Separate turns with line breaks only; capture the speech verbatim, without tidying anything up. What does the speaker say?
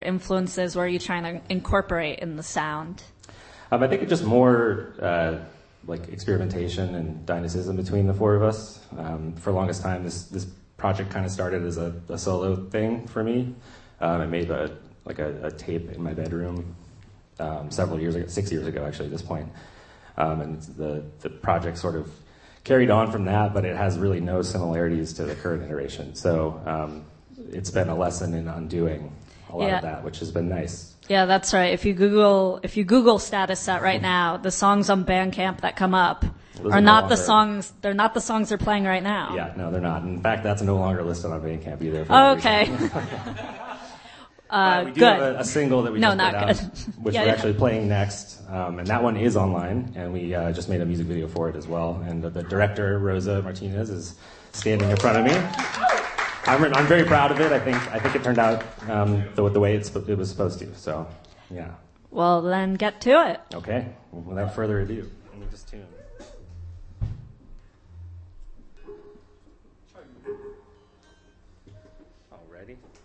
influences were you trying to incorporate in the sound?
Um, I think it's just more uh, like experimentation and dynamism between the four of us. Um, for the longest time, this this project kind of started as a, a solo thing for me. Um, I made a like a, a tape in my bedroom um, several years ago, six years ago actually at this point. Um, and the the project sort of carried on from that, but it has really no similarities to the current iteration. So um, it's been a lesson in undoing a lot
yeah.
of that, which has been nice.
Yeah, that's right. If you Google if you Google Status Set right now, the songs on Bandcamp that come up
Those
are
are
not
no
the
longer-
songs. They're not the songs they're playing right now.
Yeah, no, they're not. In fact, that's no longer listed on Bandcamp either. for
Oh,
that
okay.
reason.
uh,
Uh, we do
good.
have a, a single that we
No,
just
not
put out,
good.
which
Yeah,
we're
yeah.
actually playing next, um, and that one is online, and we uh, just made a music video for it as well. And the, the director, Rosa Martinez, is standing in front of me. I'm, I'm very proud of it. I think I think it turned out um, the, the way it's, it was supposed to. So, yeah.
Well, then get to it.
Okay. Without further ado, let me just tune. Alrighty.